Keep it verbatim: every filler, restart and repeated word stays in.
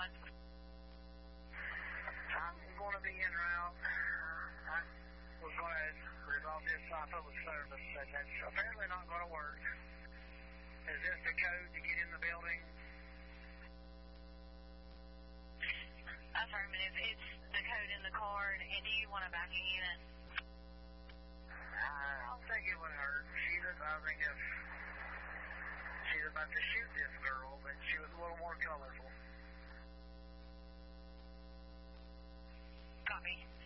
I'm going to be en route. Uh, I was going to resolve this off public service, but that's apparently not going to work. Is this the code to get in the building? Affirmative. It's the code in the card. And do you want a backing unit? I don't think it would hurt. She's, I think if she's about to shoot this girl, but she was a little more colorful. Copy.